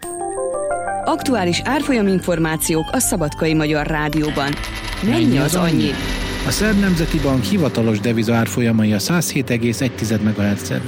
Aktuális árfolyaminformációk a Szabadkai Magyar Rádióban. Mennyi az annyi? A Szerb Nemzeti Bank hivatalos deviza árfolyamai a 107,1 MHz-en.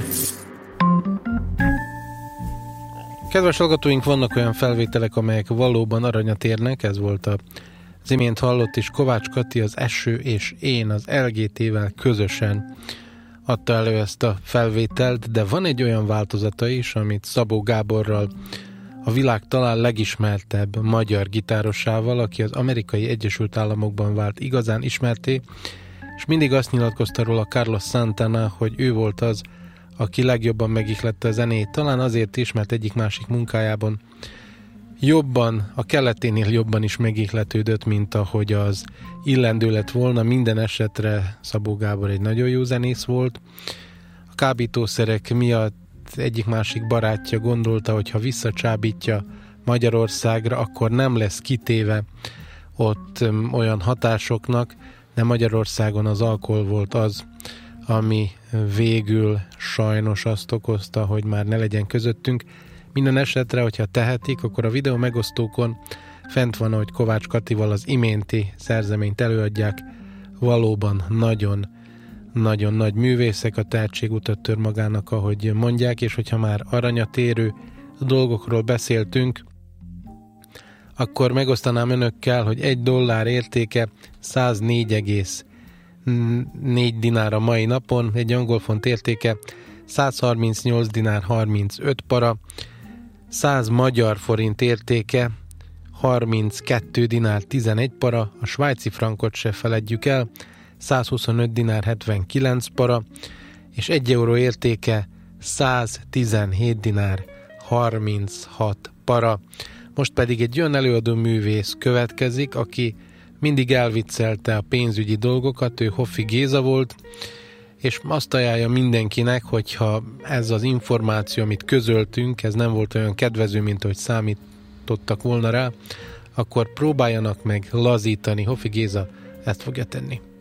Kedves hallgatóink, vannak olyan felvételek, amelyek valóban aranyat érnek, ez volt az imént hallott is. Kovács Kati, az Eső és én az LGT-vel közösen adta elő ezt a felvételt, de van egy olyan változata is, amit Szabó Gáborral, a világ talán legismertebb magyar gitárosával, aki az Amerikai Egyesült Államokban vált igazán ismerté, és mindig azt nyilatkozta róla Carlos Santana, hogy ő volt az, aki legjobban megihlette a zenét, talán azért is, mert egyik-másik munkájában jobban, a keleténél jobban is megihletődött, mint ahogy az illendő lett volna. Minden esetre Szabó Gábor egy nagyon jó zenész volt. A kábítószerek miatt egyik-másik barátja gondolta, hogy ha visszacsábítja Magyarországra, akkor nem lesz kitéve ott olyan hatásoknak, de Magyarországon az alkohol volt az, ami végül sajnos azt okozta, hogy már ne legyen közöttünk. Minden esetre, hogyha tehetik, akkor a videó megosztókon fent van, hogy Kovács Katival az iménti szerzeményt előadják. Valóban nagyon nagy művészek, a tehetségutat tör magának, ahogy mondják, és hogyha már aranyat érő dolgokról beszéltünk, akkor megosztanám önökkel, hogy $1 értéke 104,4 dinár a mai napon, egy angol font értéke 138 dinár 35 para, 100 magyar forint értéke 32 dinár 11 para, a svájci frankot se feledjük el, 125 dinár 79 para, és 1 euró értéke 117 dinár 36 para. Most pedig egy olyan előadó művész következik, aki mindig elviccelte a pénzügyi dolgokat, ő Hoffi Géza volt, és azt ajánlja mindenkinek, hogyha ez az információ, amit közöltünk, ez nem volt olyan kedvező, mint ahogy számítottak volna rá, akkor próbáljanak meg lazítani. Hoffi Géza ezt fogja tenni.